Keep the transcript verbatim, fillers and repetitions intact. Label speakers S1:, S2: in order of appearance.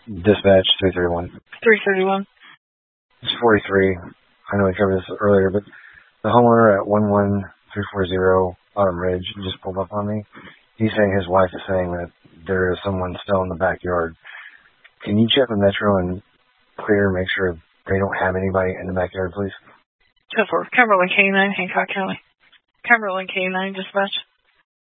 S1: Dispatch three thirty-one.
S2: three thirty-one.
S1: It's forty-three. I know we covered this earlier, but the homeowner at one one three four zero Autumn Ridge just pulled up on me. He's saying his wife is saying that there is someone still in the backyard. Can you check with Metro and clear, make sure they don't have anybody in the backyard, please?
S2: ten four. Cumberland K nine, Hancock County. Cumberland K nine, dispatch.